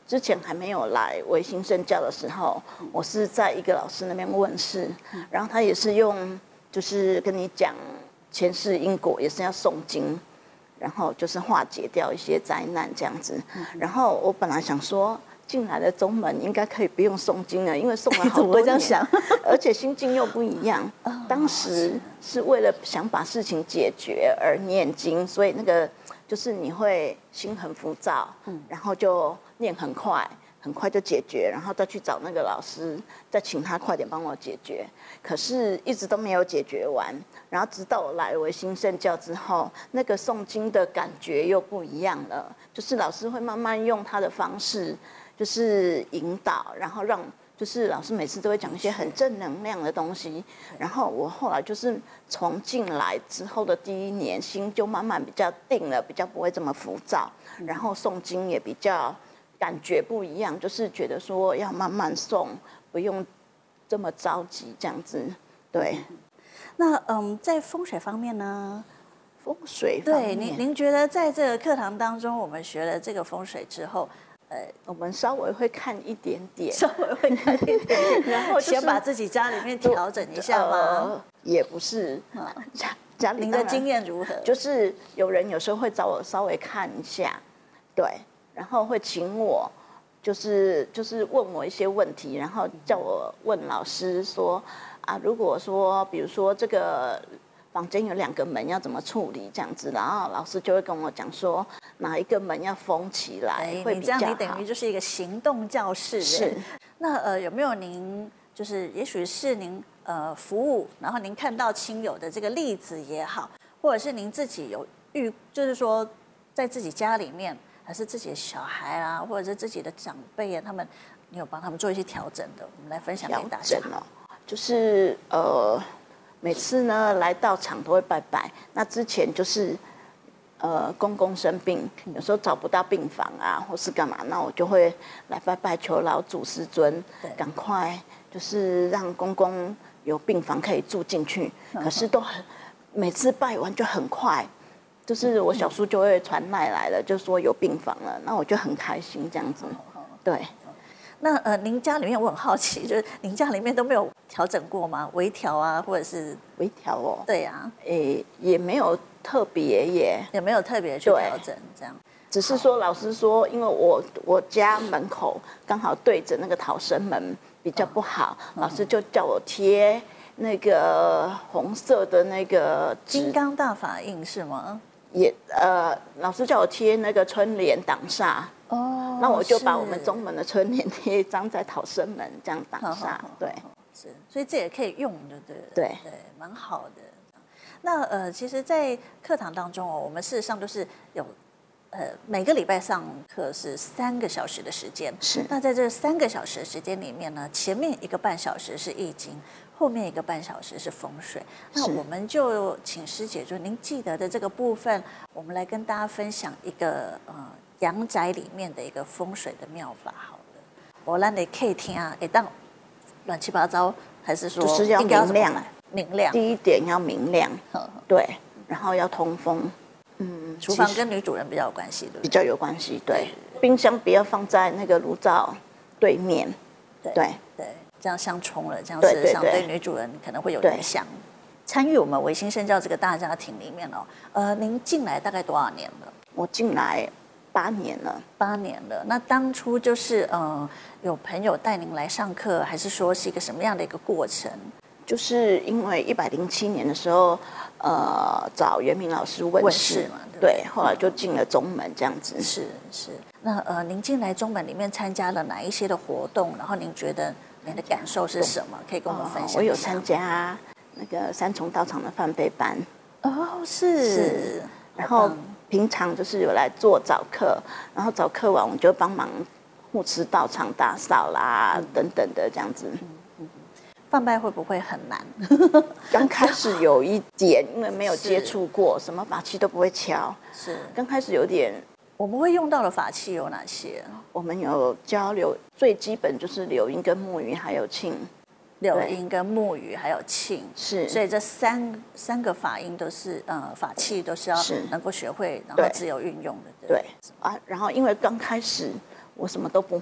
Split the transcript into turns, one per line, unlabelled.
之前还没有来维新圣教的时候，我是在一个老师那边问事，然后他也是用就是跟你讲前世因果，也是要诵经，然后就是化解掉一些灾难这样子。然后我本来想说，进来的宗门应该可以不用诵经了，因为诵了好多年，而且心境又不一样。当时是为了想把事情解决而念经，所以那个就是你会心很浮躁，然后就念很快。很快就解决，然后再去找那个老师，再请他快点帮我解决。可是一直都没有解决完，然后直到我来维新圣教之后，那个诵经的感觉又不一样了。就是老师会慢慢用他的方式，就是引导，然后让就是老师每次都会讲一些很正能量的东西。然后我后来就是从进来之后的第1年，心就慢慢比较定了，比较不会这么浮躁，然后诵经也比较。感觉不一样，就是觉得说要慢慢诵，不用这么着急，这样子。对。
那在风水方面呢？
风水方面，
对您觉得在这个课堂当中，我们学了这个风水之后，
我们稍微会看一点点，
稍微会看一点点，然后先把自己家里面调整一下吗？
也不是，家里
您的经验如何？
就是有人有时候会找我稍微看一下，对。然后会请我，就是问我一些问题，然后叫我问老师说啊，如果说比如说这个房间有2个门要怎么处理这样子，然后老师就会跟我讲说哪一个门要封起来会比较好。
这样你等于就是一个行动教室。
是。
那有没有您就是也许是您服务，然后您看到亲友的这个例子也好，或者是您自己有就是说在自己家里面。还是自己的小孩啊，或者是自己的长辈啊，你有帮他们做一些调整的，我们来分享给大家。
就是每次呢来到场都会拜拜。那之前就是公公生病，有时候找不到病房啊，或是干嘛，那我就会来拜拜，求老祖师尊赶快就是让公公有病房可以住进去。可是每次拜完就很快。就是我小叔就会传赖来了，就说有病房了，那我就很开心这样子。对。
那您家里面我很好奇，就是您家里面都没有调整过吗？微调啊，或者是
微调哦？
对呀。
也没有特别耶，
也没有特别去调整这样。
只是说老师说，因为我家门口刚好对着那个逃生门比较不好，老师就叫我贴那个红色的那个
金刚大法印是吗？
老师叫我贴那个春联挡煞哦，那我就把我们中门的春联贴一张在逃生门，这样挡煞。对，
是，所以这也可以用的，
对，
蛮好的。那其实，在课堂当中哦，我们事实上都是有每个礼拜上课是3个小时的时间。
是，
那在这3个小时的时间里面呢，前面1个半小时是易经。后面1个半小时是风水，那我们就请师姐，就您记得的这个部分，我们来跟大家分享一个阳宅里面的一个风水的妙法。好了，我让你可以听啊，当乱七八糟，还是说
就是要明亮？
明亮，
第一点要明亮，对，然后要通风。
厨房跟女主人比较有关系，对不对？
比较有关系，对。冰箱不要放在那个炉灶对面，对。
这样相冲了，这样事实上对女主人可能会有影响。参与我们维新圣教这个大家庭里面哦，您进来大概多少年了？
我进来8年了。
8年了。那当初就是有朋友带您来上课，还是说是一个什么样的一个过程？
就是因为107年的时候，找袁明老师问世
嘛，
对，后来就进了中门这样子。
是。那您进来中门里面参加了哪一些的活动？然后您觉得您的感受是什么？可以跟我们分享一下。
我有参加那个3重道场的梵呗班。
哦，是。
然后平常就是有来做早课，然后早课完我就帮忙护持道场打扫啦，等等的这样子。
梵呗会不会很难？
刚开始有一点，因为没有接触过，什么法器都不会敲。
是。
刚开始有点。
我们会用到的法器有哪些？
我们有教最基本就是柳音跟木鱼还有磬。
柳音跟木鱼还有磬，
是。
所以这三个法音都是法器都是要能够学会，然后自由运用的。
对啊，然后因为刚开始我什么都不